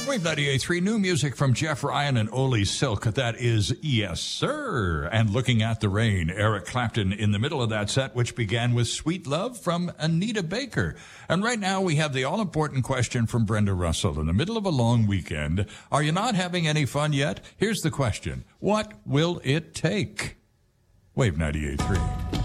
Wave 98.3, new music from Jeff Ryan and Oli Silk. That is Yes, Sir. And Looking at the Rain, Eric Clapton in the middle of that set, which began with Sweet Love from Anita Baker. And right now we have the all-important question from Brenda Russell. In the middle of a long weekend, are you not having any fun yet? Here's the question. What will it take? Wave 98.3.